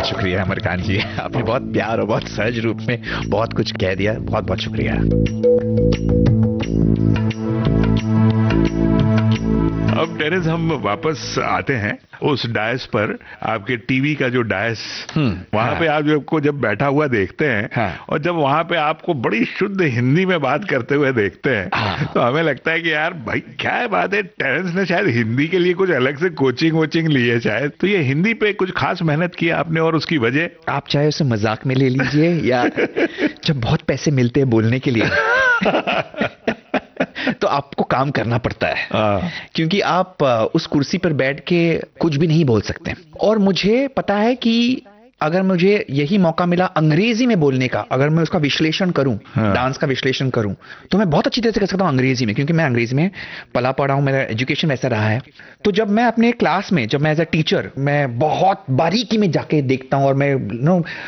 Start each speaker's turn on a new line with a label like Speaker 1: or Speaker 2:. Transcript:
Speaker 1: बहुत शुक्रिया अमरकान जी, आपने बहुत प्यार और बहुत सहज रूप में बहुत कुछ कह दिया, बहुत बहुत शुक्रिया।
Speaker 2: अब टेरेस हम वापस आते हैं उस डायस पर, आपके टीवी का जो डायस, वहां पे आप जब बैठा हुआ देखते हैं और जब वहां पे आपको बड़ी शुद्ध हिंदी में बात करते हुए देखते हैं तो हमें लगता है कि यार भाई क्या बात है, टेरेंस ने शायद हिंदी के लिए कुछ अलग से कोचिंग वोचिंग ली है शायद। तो ये हिंदी पे कुछ खास मेहनत की आपने और उसकी वजह?
Speaker 1: आप चाहे उसे मजाक में ले लीजिए या जब बहुत पैसे मिलते हैं बोलने के लिए तो आपको काम करना पड़ता है, क्योंकि आप उस कुर्सी पर बैठ के कुछ भी नहीं बोल सकते। और मुझे पता है कि अगर मुझे यही मौका मिला अंग्रेजी में बोलने का, अगर मैं उसका विश्लेषण करूं, डांस का विश्लेषण करूं, तो मैं बहुत अच्छी तरह से कर सकता हूं अंग्रेजी में, क्योंकि मैं अंग्रेजी में पला पढ़ा हूं, मेरा एजुकेशन वैसा रहा है। तो जब मैं अपने क्लास में, जब मैं एज अ टीचर, मैं बहुत बारीकी में जाके देखता हूं और मैं